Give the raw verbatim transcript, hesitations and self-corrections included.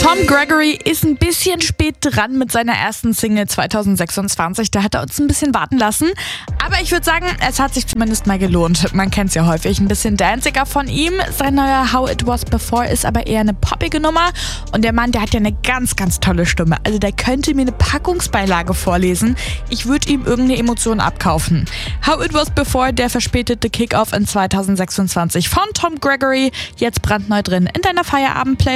Tom Gregory ist ein bisschen spät dran mit seiner ersten Single zwanzig sechsundzwanzig. Da hat er uns ein bisschen warten lassen. Aber ich würde sagen, es hat sich zumindest mal gelohnt. Man kennt es ja häufig. Ein bisschen danziger von ihm. Sein neuer How It Was Before ist aber eher eine poppige Nummer. Und der Mann, der hat ja eine ganz, ganz tolle Stimme. Also der könnte mir eine Packungsbeilage vorlesen. Ich würde ihm irgendeine Emotion abkaufen. How It Was Before, der verspätete Kickoff in zwanzig sechsundzwanzig von Tom Gregory. Jetzt brandneu drin in deiner Feierabend-Play.